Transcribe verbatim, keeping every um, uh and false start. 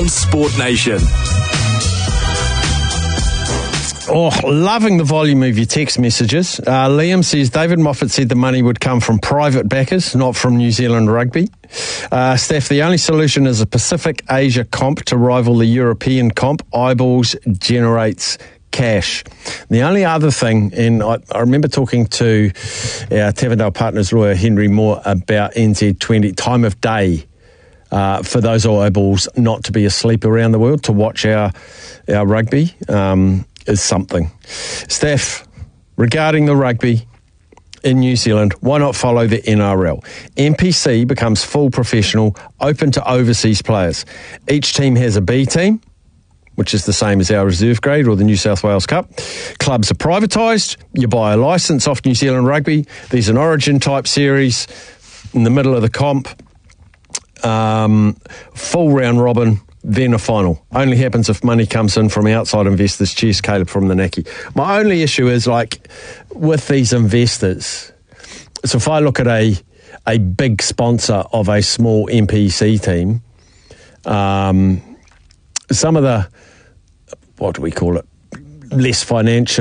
on Sport Nation. Oh, loving the volume of your text messages. Uh, Liam says David Moffat said the money would come from private backers, not from New Zealand Rugby. Uh, Steph, the only solution is a Pacific Asia comp to rival the European comp. Eyeballs generates cash. The only other thing, and I, I remember talking to our Tavendale Partners lawyer Henry Moore about N Z twenty, time of day uh, for those eyeballs not to be asleep around the world to watch our, our rugby. Um, is something. Steph, regarding the rugby in New Zealand, why not follow the N R L? N P C becomes full professional, open to overseas players. Each team has a B team, which is the same as our reserve grade or the New South Wales Cup. Clubs are privatised. You buy a licence off New Zealand Rugby. There's an Origin type series in the middle of the comp. Um, full round robin. Then a final. Only happens if money comes in from outside investors. Cheers, Caleb from the Naki. My only issue is, like, with these investors, so if I look at a a big sponsor of a small N P C team, um, some of the, what do we call it, less financial